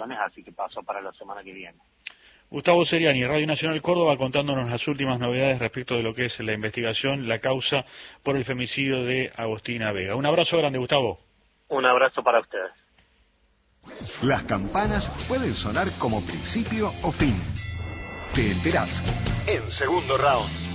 investigaciones, así que pasó para la semana que viene. Gustavo Seriani, Radio Nacional Córdoba, contándonos las últimas novedades respecto de lo que es la investigación, la causa por el femicidio de Agostina Vega. Un abrazo grande, Gustavo. Un abrazo para ustedes. Las campanas pueden sonar como principio o fin. Te enterás en Segundo Round.